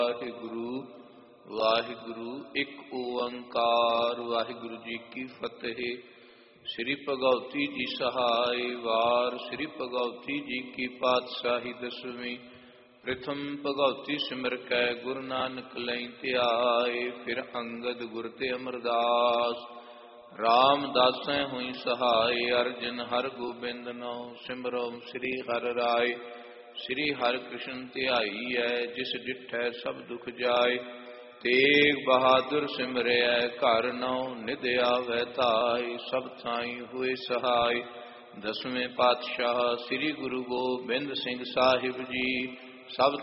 ਵਾਹਿਗੁਰੂ ਵਾਹਿਗੁਰੂ ਇੱਕ ਓੰਕਾਰ। ਵਾਹਿਗੁਰੂ ਜੀ ਕੀ ਫਤਿਹ। ਸ੍ਰੀ ਭਗਉਤੀ ਜੀ ਸਹਾਇ ਵਾਰ। ਸ੍ਰੀ ਭਗਉਤੀ ਜੀ ਕੀ ਪਾਤਸ਼ਾਹੀ ਦਸਵੀਂ। ਪ੍ਰਥਮ ਭਗਉਤੀ ਸਿਮਰ ਕੈ ਗੁਰੂ ਨਾਨਕ ਲਈ ਧਿਆਏ। ਫਿਰ ਅੰਗਦ ਗੁਰ ਤੇ ਅਮਰਦਾਸ ਰਾਮਦਾਸੈ ਹੋਈ ਸਹਾਇ। ਅਰਜਨ ਹਰ ਗੋਬਿੰਦ ਨਉ ਸਿਮਰੋ ਸ੍ਰੀ ਹਰਿ ਰਾਇ। ਸ੍ਰੀ ਹਰਿ ਕ੍ਰਿਸ਼ਨ ਧਿਆਈਐ ਜਿਸ ਡਿਠੈ ਸਭ ਦੁਖ ਜਾਏ। ਤੇਗ ਬਹਾਦਰ ਸਿਮਰਿਐ ਘਰ ਨਉ ਨਿਧ ਆਵੈ ਧਾਇ। ਸਭ ਥਾਈ ਹੋਏ ਸਹਾਇ। ਦਸਵੇਂ ਪਾਤਸ਼ਾਹ ਸ੍ਰੀ ਗੁਰੂ ਗੋਬਿੰਦ ਸਿੰਘ ਸਾਹਿਬ ਜੀ। ਸਭ